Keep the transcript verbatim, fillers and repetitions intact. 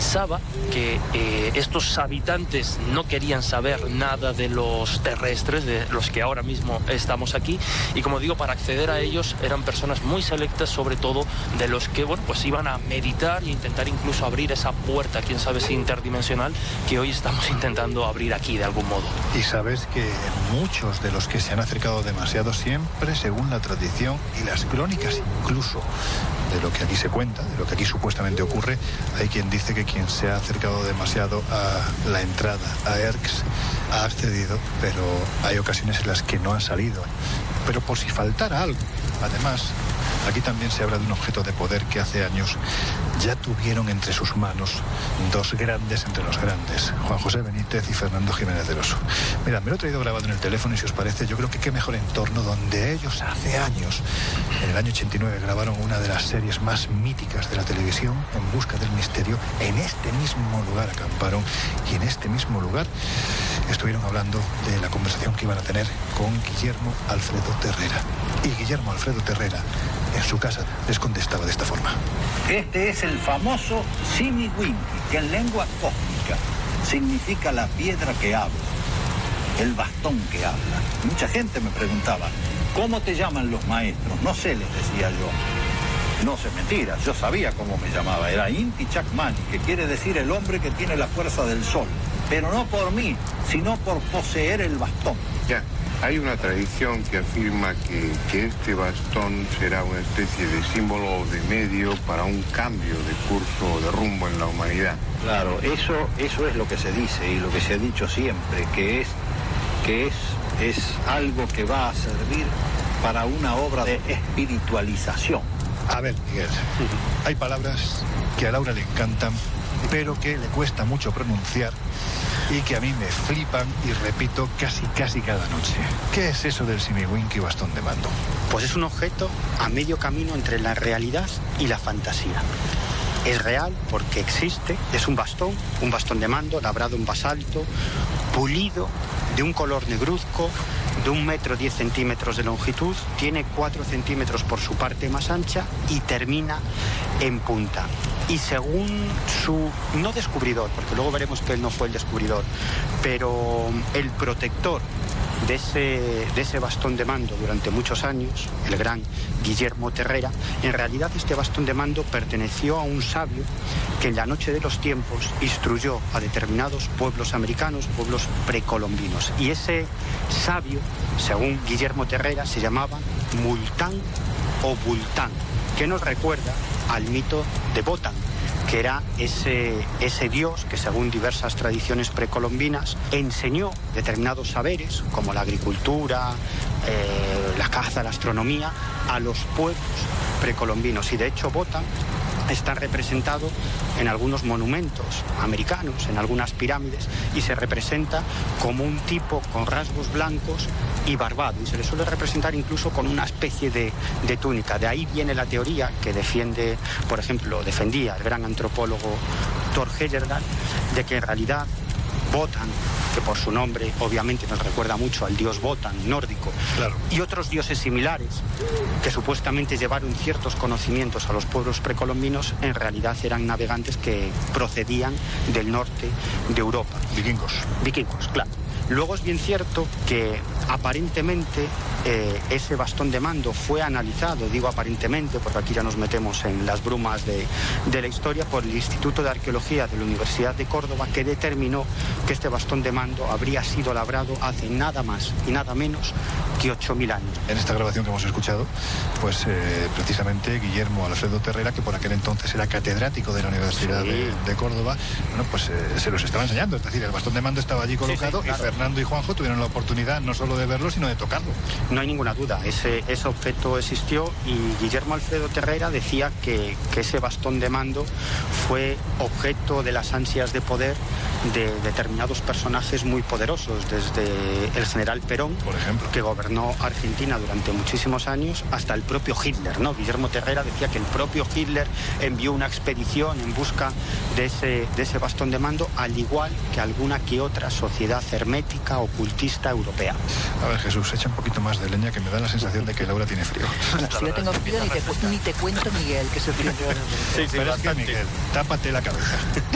pensaba que eh, estos habitantes no querían saber nada de los terrestres, de los que ahora mismo estamos aquí, y como digo, para acceder a ellos eran personas muy selectas, sobre todo de los que, bueno, pues iban a meditar e intentar incluso abrir esa puerta, quién sabe si interdimensional, que hoy estamos intentando abrir aquí de algún modo. Y sabes que muchos de los que se han acercado demasiado, siempre según la tradición y las crónicas incluso de lo que aquí se cuenta, de lo que aquí supuestamente ocurre, hay quien dice que quien se ha acercado demasiado a la entrada a Erx ha accedido, pero hay ocasiones en las que no han salido. Pero por si faltara algo, además, aquí también se habla de un objeto de poder que hace años ya tuvieron entre sus manos dos grandes entre los grandes, Juan José Benítez y Fernando Jiménez del Oso. Mira, me lo he traído grabado en el teléfono y si os parece, yo creo que qué mejor entorno donde ellos hace años, en el año ochenta y nueve, grabaron una de las series más míticas de la televisión, En busca del misterio. En este mismo lugar acamparon y en este mismo lugar estuvieron hablando de la conversación que iban a tener con Guillermo Alfredo Terrera. Y Guillermo Alfredo Terrera, en su casa, les contestaba de esta forma. Este es el famoso Simiwinki, que en lengua cósmica significa la piedra que habla, el bastón que habla. Mucha gente me preguntaba, ¿cómo te llaman los maestros? No sé, les decía yo. No sé, mentira, yo sabía cómo me llamaba. Era Inti Chakmani, que quiere decir el hombre que tiene la fuerza del sol. Pero no por mí, sino por poseer el bastón. Ya. Hay una tradición que afirma que, que este bastón será una especie de símbolo de medio para un cambio de curso, de rumbo en la humanidad. Claro, eso, eso es lo que se dice y lo que se ha dicho siempre, que es, que es, es algo que va a servir para una obra de espiritualización. A ver, Miguel, hay palabras que a Laura le encantan, pero que le cuesta mucho pronunciar y que a mí me flipan y repito casi casi cada noche. ¿Qué es eso del Simiwinki bastón de mando? Pues es un objeto a medio camino entre la realidad y la fantasía. Es real porque existe, es un bastón, un bastón de mando labrado en basalto, pulido, de un color negruzco, de un metro diez centímetros de longitud, tiene cuatro centímetros por su parte más ancha y termina en punta. Y según su, no descubridor, porque luego veremos que él no fue el descubridor, pero el protector de ese, de ese bastón de mando durante muchos años, el gran Guillermo Terrera, en realidad este bastón de mando perteneció a un sabio que en la noche de los tiempos instruyó a determinados pueblos americanos, pueblos precolombinos. Y ese sabio, según Guillermo Terrera, se llamaba Multán o Bultán, que nos recuerda al mito de Botán, que era ese, ese dios que, según diversas tradiciones precolombinas, enseñó determinados saberes, como la agricultura, eh, la caza, la astronomía, a los pueblos precolombinos. Y de hecho Botán está representado en algunos monumentos americanos, en algunas pirámides, y se representa como un tipo con rasgos blancos y barbado, y se le suele representar incluso con una especie de, de túnica. De ahí viene la teoría que defiende, por ejemplo, defendía el gran antropólogo Thor Heyerdahl, de que en realidad Botán, que por su nombre obviamente nos recuerda mucho al dios Botán nórdico, claro, y otros dioses similares que supuestamente llevaron ciertos conocimientos a los pueblos precolombinos, en realidad eran navegantes que procedían del norte de Europa. Vikingos. Vikingos, claro. Luego es bien cierto que aparentemente eh, ese bastón de mando fue analizado, digo aparentemente porque aquí ya nos metemos en las brumas de, de la historia, por el Instituto de Arqueología de la Universidad de Córdoba, que determinó que este bastón de mando habría sido labrado hace nada más y nada menos que ocho mil años. En esta grabación que hemos escuchado, pues eh, precisamente Guillermo Alfredo Terrera, que por aquel entonces era catedrático de la Universidad sí. de, de Córdoba, bueno, pues eh, se los estaba enseñando, es decir, el bastón de mando estaba allí colocado, sí, sí, claro. Y Fernando y Juanjo tuvieron la oportunidad no solo de verlo, sino de tocarlo. No hay ninguna duda, ese, ese objeto existió, y Guillermo Alfredo Terrera decía que, que ese bastón de mando fue objeto de las ansias de poder de determinados personajes muy poderosos, desde el general Perón, por ejemplo, que gobernó Argentina durante muchísimos años, hasta el propio Hitler, ¿no? Guillermo Terrera decía que el propio Hitler envió una expedición en busca de ese, de ese bastón de mando, al igual que alguna que otra sociedad hermética, ocultista europea. A ver, Jesús, echa un poquito más de leña, que me da la sensación de que Laura tiene frío. Si yo tengo frío, ni te, ni te cuento, Miguel, que soy frío. Sí, sí, pero es que, Miguel, tápate la cabeza.